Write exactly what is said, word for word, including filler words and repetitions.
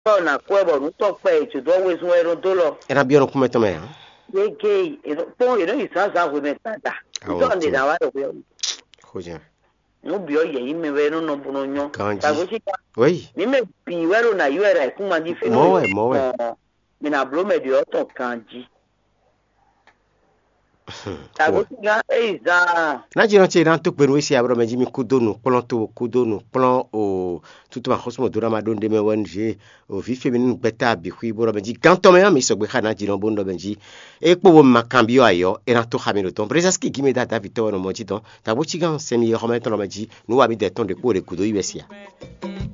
na kwebo no to pe to do we so ero do lo era bioro come to me ye gay ero po ero isa sa we metada to ni da wa ro hoja no bio ye ime we no no buno nyo ta go chi oui ni me pi we ro na yu era ku ma di fe no mo we mo we mi na blo me di o to kanji ta go chi ga eiza na jiro che ran to peru isi abro me jimi kudonu plan to kudonu plan o tout ma khosmo dura ma donde me wanje o vi feminin beta bi hui boro benji kanto me mi so gbe khana jiro bondo benji e po wo makambio ayo e ran to khamino ton presaski gime data victor no mo ji don ta bo chi gan semi yo remettre no benji no wa bi de ton de ko de kudo ibesia